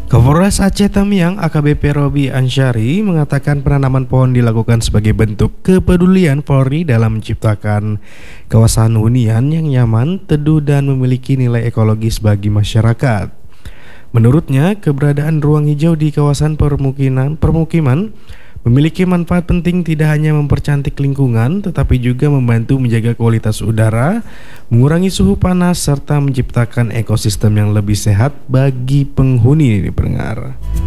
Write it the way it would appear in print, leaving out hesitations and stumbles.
Kapolres Aceh Tamiang AKBP Robi Ansyari mengatakan penanaman pohon dilakukan sebagai bentuk kepedulian Polri dalam menciptakan kawasan hunian yang nyaman, teduh dan memiliki nilai ekologis bagi masyarakat. Menurutnya, keberadaan ruang hijau di kawasan permukiman memiliki manfaat penting, tidak hanya mempercantik lingkungan, tetapi juga membantu menjaga kualitas udara, mengurangi suhu panas, serta menciptakan ekosistem yang lebih sehat bagi penghuni di pendengar.